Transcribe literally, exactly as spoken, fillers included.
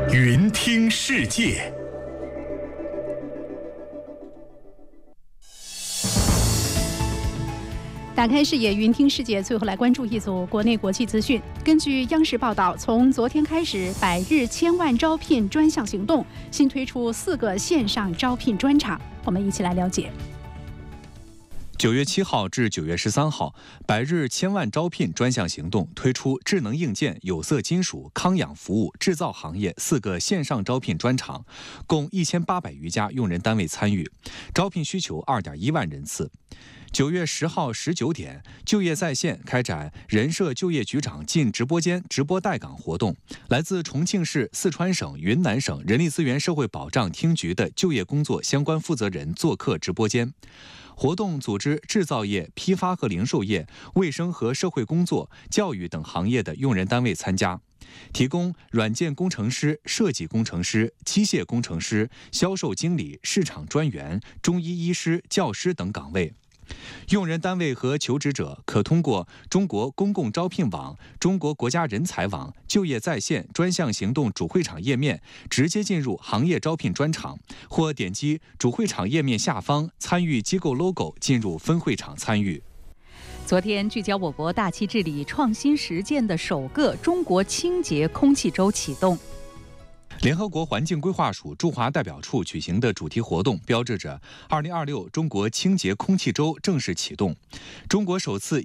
云听世界。 打开视野，云听世界。最后来关注一组国内国际资讯。根据央视报道，从昨天开始，百日千万招聘专项行动新推出四个线上招聘专场，我们一起来了解。 九月七号至九月十三号，百日千万招聘专项行动推出智能硬件、有色金属、康养服务、制造行业四个线上招聘专场，共一千八百余家用人单位参与，招聘需求二点一万人次。九月十号十九点，就业在线开展人社就业局长进直播间直播带岗活动，来自重庆市、四川省、云南省人力资源社会保障厅局的就业工作相关负责人做客直播间。活动组织制造业、批发和零售业、卫生和社会工作、教育等行业的用人单位参加，提供软件工程师、设计工程师、机械工程师、销售经理、市场专员、中医医师、教师等岗位。用人单位和求职者可通过中国公共招聘网、中国国家人才网、就业在线专项行动主会场页面直接进入行业招聘专场，或点击主会场页面下方参与机构 logo 进入分会场参与。 昨天，聚焦我国大气治理创新实践的首个中国清洁空气周启动。 联合国环境规划署驻华代表处举行的主题活动，标志着二零二六中国清洁空气周正式启动。中国首次